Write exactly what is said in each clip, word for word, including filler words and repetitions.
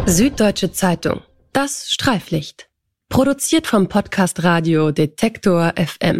Süddeutsche Zeitung. Das Streiflicht. Produziert vom Podcast Radio Detektor F M.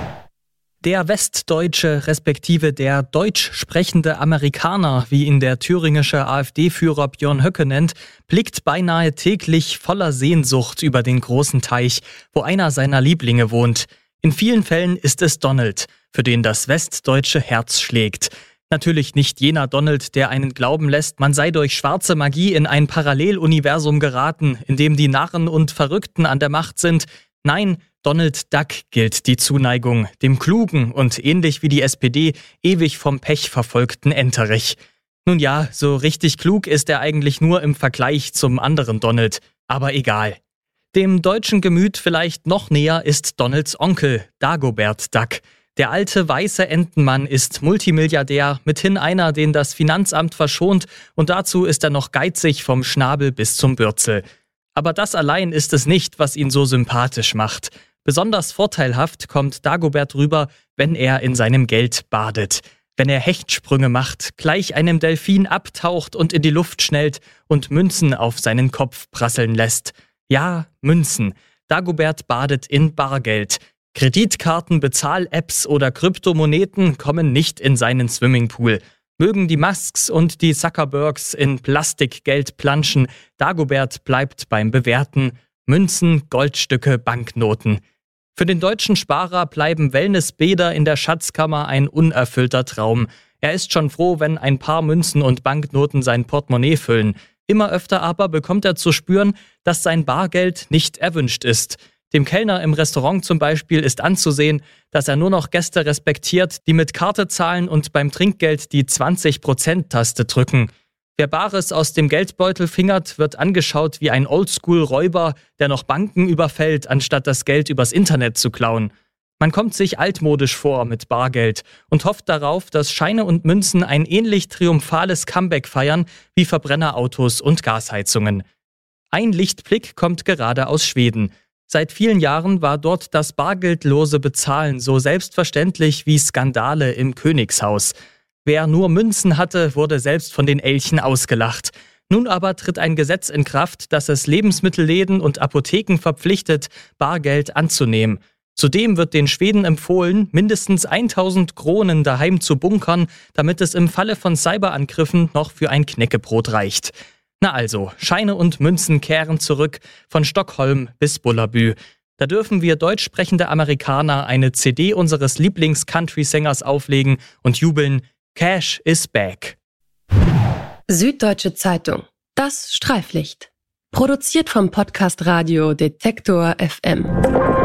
Der westdeutsche respektive der deutsch sprechende Amerikaner, wie ihn der thüringische AfD-Führer Björn Höcke nennt, blickt beinahe täglich voller Sehnsucht über den großen Teich, wo einer seiner Lieblinge wohnt. In vielen Fällen ist es Donald, für den das westdeutsche Herz schlägt. Natürlich nicht jener Donald, der einen glauben lässt, man sei durch schwarze Magie in ein Paralleluniversum geraten, in dem die Narren und Verrückten an der Macht sind. Nein, Donald Duck gilt die Zuneigung, dem klugen und ähnlich wie die S P D ewig vom Pech verfolgten Enterich. Nun ja, so richtig klug ist er eigentlich nur im Vergleich zum anderen Donald, aber egal. Dem deutschen Gemüt vielleicht noch näher ist Donalds Onkel, Dagobert Duck. Der alte weiße Entenmann ist Multimilliardär, mithin einer, den das Finanzamt verschont, und dazu ist er noch geizig vom Schnabel bis zum Bürzel. Aber das allein ist es nicht, was ihn so sympathisch macht. Besonders vorteilhaft kommt Dagobert rüber, wenn er in seinem Geld badet. Wenn er Hechtsprünge macht, gleich einem Delfin abtaucht und in die Luft schnellt und Münzen auf seinen Kopf prasseln lässt. Ja, Münzen. Dagobert badet in Bargeld. Kreditkarten, Bezahl-Apps oder Kryptomoneten kommen nicht in seinen Swimmingpool. Mögen die Musks und die Zuckerbergs in Plastikgeld planschen, Dagobert bleibt beim Bewerten. Münzen, Goldstücke, Banknoten. Für den deutschen Sparer bleiben Wellnessbäder in der Schatzkammer ein unerfüllter Traum. Er ist schon froh, wenn ein paar Münzen und Banknoten sein Portemonnaie füllen. Immer öfter aber bekommt er zu spüren, dass sein Bargeld nicht erwünscht ist. Dem Kellner im Restaurant zum Beispiel ist anzusehen, dass er nur noch Gäste respektiert, die mit Karte zahlen und beim Trinkgeld die zwanzig-Prozent-Taste drücken. Wer Bares aus dem Geldbeutel fingert, wird angeschaut wie ein Oldschool-Räuber, der noch Banken überfällt, anstatt das Geld übers Internet zu klauen. Man kommt sich altmodisch vor mit Bargeld und hofft darauf, dass Scheine und Münzen ein ähnlich triumphales Comeback feiern wie Verbrennerautos und Gasheizungen. Ein Lichtblick kommt gerade aus Schweden. Seit vielen Jahren war dort das bargeldlose Bezahlen so selbstverständlich wie Skandale im Königshaus. Wer nur Münzen hatte, wurde selbst von den Elchen ausgelacht. Nun aber tritt ein Gesetz in Kraft, das es Lebensmittelläden und Apotheken verpflichtet, Bargeld anzunehmen. Zudem wird den Schweden empfohlen, mindestens tausend Kronen daheim zu bunkern, damit es im Falle von Cyberangriffen noch für ein Knäckebrot reicht. Na also, Scheine und Münzen kehren zurück, von Stockholm bis Bullabü. Da dürfen wir deutsch sprechende Amerikaner eine C D unseres Lieblings-Country-Sängers auflegen und jubeln, Cash is back. Süddeutsche Zeitung. Das Streiflicht. Produziert vom Podcast Radio Detektor F M.